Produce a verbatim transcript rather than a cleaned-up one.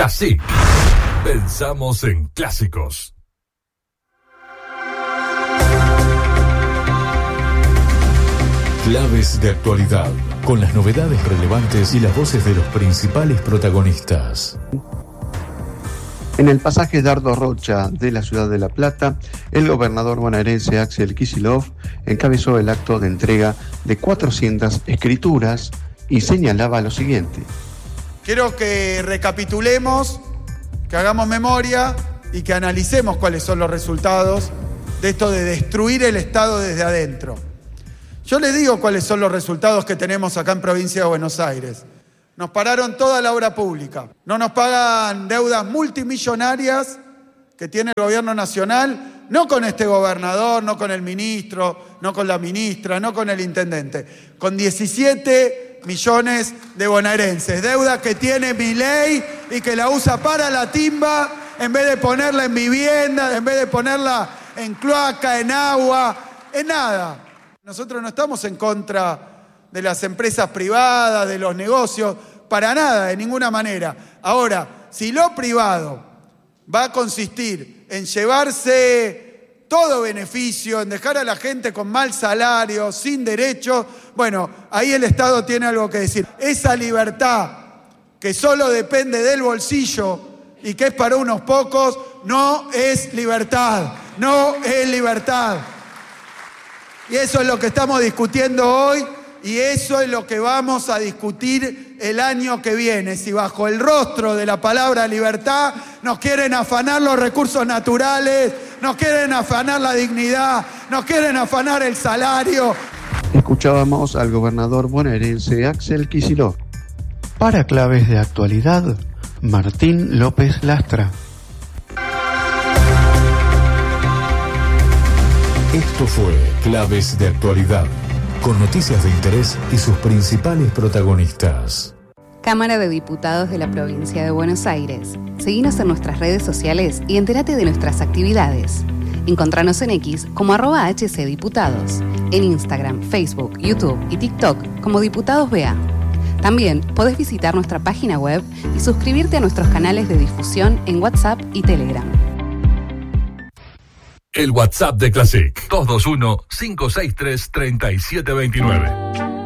Classic. Pensamos en clásicos. Claves de actualidad, con las novedades relevantes y las voces de los principales protagonistas. En el pasaje Dardo Rocha de la ciudad de La Plata, el gobernador bonaerense Axel Kicillof encabezó el acto de entrega de cuatrocientas escrituras y señalaba lo siguiente. Quiero que recapitulemos, que hagamos memoria y que analicemos cuáles son los resultados de esto de destruir el Estado desde adentro. Yo les digo cuáles son los resultados que tenemos acá en Provincia de Buenos Aires. Nos pararon toda la obra pública. No nos pagan deudas multimillonarias que tiene el gobierno nacional, no con este gobernador, no con el ministro, no con la ministra, no con el intendente, con diecisiete millones de bonaerenses. Deuda que tiene Milei y que la usa para la timba en vez de ponerla en vivienda, en vez de ponerla en cloaca, en agua, en nada. Nosotros no estamos en contra de las empresas privadas, de los negocios, para nada, de ninguna manera. Ahora, si lo privado va a consistir en llevarse todo beneficio, en dejar a la gente con mal salario, sin derechos, bueno, ahí el Estado tiene algo que decir. Esa libertad que solo depende del bolsillo y que es para unos pocos, no es libertad, no es libertad. Y eso es lo que estamos discutiendo hoy y eso es lo que vamos a discutir el año que viene. Si bajo el rostro de la palabra libertad nos quieren afanar los recursos naturales, nos quieren afanar la dignidad, nos quieren afanar el salario. Escuchábamos al gobernador bonaerense Axel Kicillof. Para Claves de Actualidad, Martín López Lastra. Esto fue Claves de Actualidad, con noticias de interés y sus principales protagonistas. Cámara de Diputados de la Provincia de Buenos Aires. Seguinos en nuestras redes sociales y entérate de nuestras actividades. Encontranos en X como arroba hcdiputados, en Instagram, Facebook, YouTube y TikTok como Diputados B A. También podés visitar nuestra página web y suscribirte a nuestros canales de difusión en WhatsApp y Telegram. El WhatsApp de Classic, dos dos uno, cinco seis tres, tres siete dos nueve.